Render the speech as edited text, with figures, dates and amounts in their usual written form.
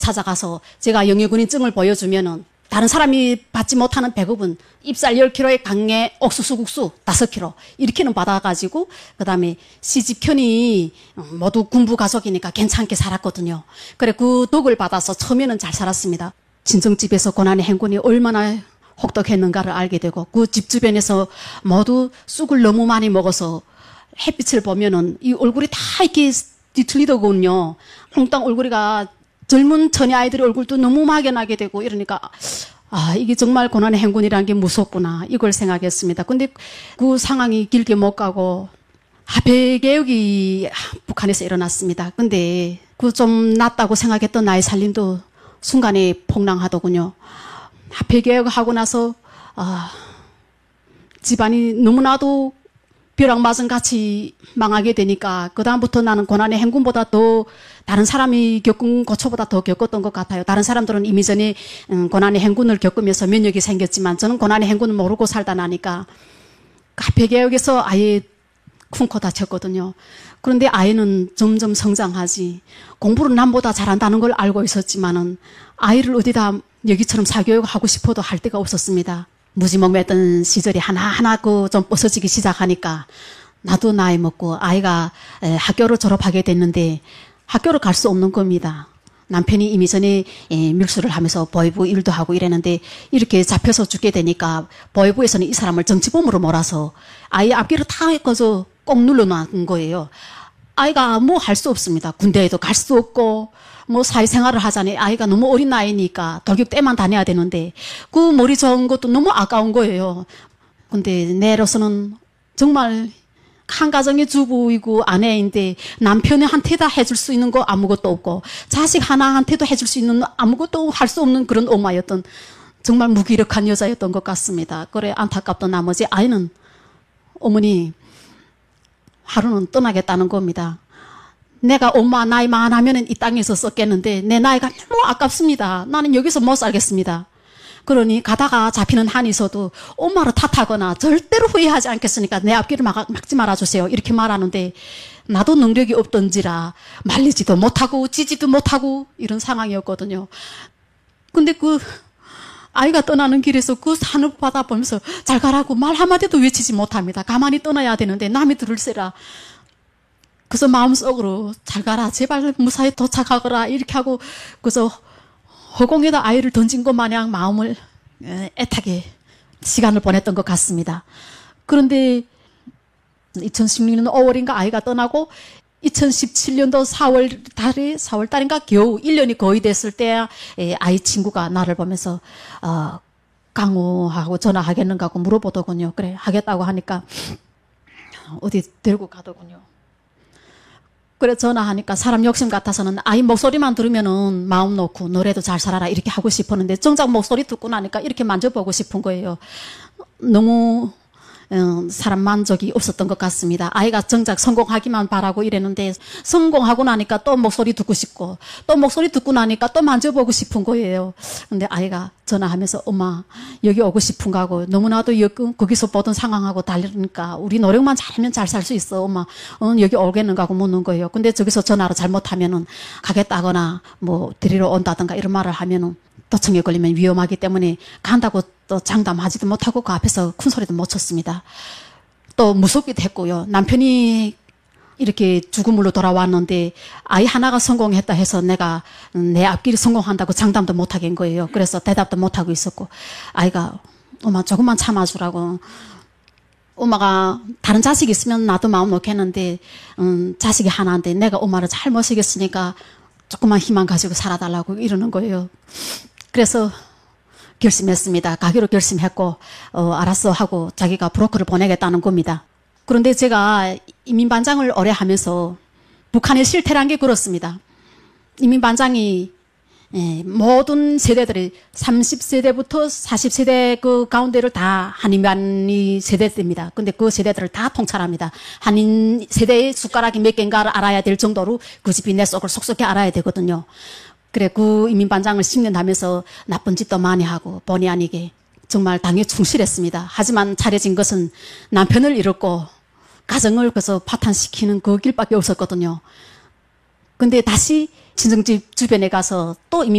찾아가서 제가 영유군인증을 보여주면은 다른 사람이 받지 못하는 배급은 잎살 10kg에 강내 옥수수 국수 5kg 이렇게는 받아가지고 그다음에 시집 편이 모두 군부 가족이니까 괜찮게 살았거든요. 그래 그 덕을 받아서 처음에는 잘 살았습니다. 친정집에서 고난의 행군이 얼마나 혹독했는가를 알게 되고 그 집 주변에서 모두 쑥을 너무 많이 먹어서 햇빛을 보면은 이 얼굴이 다 이렇게 뒤틀리더군요. 홍땅 얼굴이가 젊은 처녀 아이들의 얼굴도 너무 막연하게 되고 이러니까 아 이게 정말 고난의 행군이라는 게 무섭구나 이걸 생각했습니다. 근데 그 상황이 길게 못 가고 합해개혁이 북한에서 일어났습니다. 근데 그 좀 낫다고 생각했던 나의 살림도 순간에 폭락하더군요. 합해개혁하고 나서 집안이 너무나도 벼락맞은 같이 망하게 되니까 그다음부터 나는 고난의 행군보다 더 다른 사람이 겪은 고초보다 더 겪었던 것 같아요. 다른 사람들은 이미 전에 고난의 행군을 겪으면서 면역이 생겼지만 저는 고난의 행군을 모르고 살다 나니까 합해개혁에서 아예 쿵코 다쳤거든요. 그런데 아이는 점점 성장하지 공부를 남보다 잘한다는 걸 알고 있었지만은 아이를 어디다 여기처럼 사교육하고 싶어도 할 데가 없었습니다. 무지몽매했던 시절이 하나하나 좀 부서지기 시작하니까 나도 나이 먹고 아이가 학교를 졸업하게 됐는데 학교를 갈 수 없는 겁니다. 남편이 이미 전에 밀수를 하면서 보위부 일도 하고 이랬는데 이렇게 잡혀서 죽게 되니까 보위부에서는 이 사람을 정치범으로 몰아서 아이 앞길을 다 거저 꼭 눌러놓은 거예요. 아이가 뭐 할 수 없습니다. 군대에도 갈 수 없고 뭐 사회생활을 하자니 아이가 너무 어린 나이니까 돌격 때만 다녀야 되는데 그 머리 좋은 것도 너무 아까운 거예요. 근데 내로서는 정말 한 가정의 주부이고 아내인데 남편한테다 해줄 수 있는 거 아무것도 없고 자식 하나한테도 해줄 수 있는 아무것도 할 수 없는 그런 엄마였던 정말 무기력한 여자였던 것 같습니다. 그래 안타깝던 나머지 아이는 어머니 하루는 떠나겠다는 겁니다. 내가 엄마 나이 많으면 이 땅에서 썼겠는데 내 나이가 너무 아깝습니다. 나는 여기서 못 살겠습니다. 그러니 가다가 잡히는 한이 있어도 엄마를 탓하거나 절대로 후회하지 않겠으니까 내 앞길을 막지 말아주세요. 이렇게 말하는데 나도 능력이 없던지라 말리지도 못하고 지지도 못하고 이런 상황이었거든요. 근데 그 아이가 떠나는 길에서 그 산을 바라보면서 잘 가라고 말 한마디도 외치지 못합니다. 가만히 떠나야 되는데 남이 들을세라. 그래서 마음속으로 잘 가라 제발 무사히 도착하거라 이렇게 하고 그래서 허공에다 아이를 던진 것 마냥 마음을 애타게 시간을 보냈던 것 같습니다. 그런데 2016년 5월인가 아이가 떠나고 2017년도 4월 달인가 겨우 1년이 거의 됐을 때 아이 친구가 나를 보면서 강우하고 전화하겠는가 하고 물어보더군요. 그래 하겠다고 하니까 어디 데리고 가더군요. 그래 전화하니까 사람 욕심 같아서는 아이 목소리만 들으면은 마음 놓고 노래도 잘 살아라 이렇게 하고 싶었는데 정작 목소리 듣고 나니까 이렇게 만져보고 싶은 거예요. 너무 사람 만족이 없었던 것 같습니다. 아이가 정작 성공하기만 바라고 이랬는데 성공하고 나니까 또 목소리 듣고 싶고 또 목소리 듣고 나니까 또 만져보고 싶은 거예요. 근데 아이가 전화하면서 엄마 여기 오고 싶은가 하고 너무나도 거기서 보던 상황하고 다르니까 우리 노력만 잘하면 잘 살 수 있어 엄마 여기 오겠는가 하고 묻는 거예요. 근데 저기서 전화를 잘못하면은 가겠다거나 뭐 데리러 온다든가 이런 말을 하면은 도청에 걸리면 위험하기 때문에 간다고 또 장담하지도 못하고 그 앞에서 큰 소리도 못 쳤습니다. 또 무섭기도 했고요. 남편이 이렇게 죽음으로 돌아왔는데 아이 하나가 성공했다 해서 내가 내 앞길이 성공한다고 장담도 못하게 한 거예요. 그래서 대답도 못하고 있었고 아이가 엄마 조금만 참아주라고 엄마가 다른 자식이 있으면 나도 마음 놓겠는데 자식이 하나인데 내가 엄마를 잘 모시겠으니까 조금만 희망 가지고 살아달라고 이러는 거예요. 그래서 결심했습니다. 가기로 결심했고 알았어 하고 자기가 브로커를 보내겠다는 겁니다. 그런데 제가 이민반장을 오래 하면서 북한의 실태란 게 그렇습니다. 이민반장이 모든 세대들이 30세대부터 40세대 그 가운데를 다 한인반이 세대입니다. 근데 그 세대들을 다 통찰합니다. 한인 세대의 숟가락이 몇 개인가를 알아야 될 정도로 그 집이 내 속을 속속히 알아야 되거든요. 그래 그 이민반장을 10년 하면서 나쁜 짓도 많이 하고 본의 아니게 정말 당에 충실했습니다. 하지만 차려진 것은 남편을 잃었고 가정을 그래서 파탄시키는 그 길밖에 없었거든요. 근데 다시 친정집 주변에 가서 또 이민